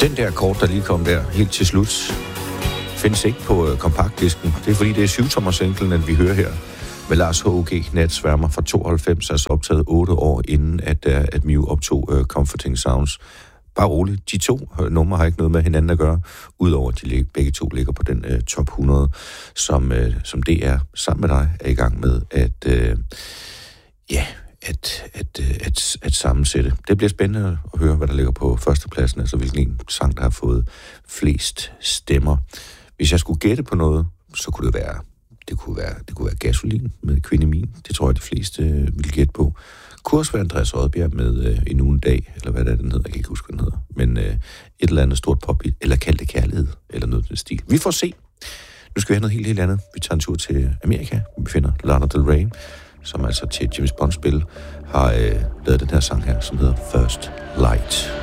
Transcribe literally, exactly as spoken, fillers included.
Den der kort, der lige kom der helt til slut, findes ikke på øh, kompaktdisken. Det er fordi, det er syvtommer-singlen, at vi hører her med Lars H O G Natsværmer fra tooghalvfems, altså optaget otte år inden, at, uh, at Mew optog uh, Comforting Sounds. Bare roligt, de to uh, numre har ikke noget med hinanden at gøre, udover at de lig- begge to ligger på den uh, top hundrede, som, uh, som D R sammen med dig er i gang med at, uh, ja, at, at, uh, at, at sammensætte. Det bliver spændende at høre, hvad der ligger på førstepladsen, altså hvilken en sang, der har fået flest stemmer. Hvis jeg skulle gætte på noget, så kunne det være Det kunne være, det kunne være Gasolin med Kvindemin. Det tror jeg, de fleste øh, vil gætte på. Kurs var Andreas Oddbjerg med øh, En ugen dag, eller hvad det er, den hedder. Jeg kan ikke huske, hvad den hedder. Men øh, et eller andet stort pop, eller Kald det kærlighed, eller noget af den stil. Vi får se. Nu skal vi have noget helt, helt andet. Vi tager en tur til Amerika, hvor vi finder Lana Del Rey, som altså til James Bond-spil har øh, lavet den her sang her, som hedder First Light.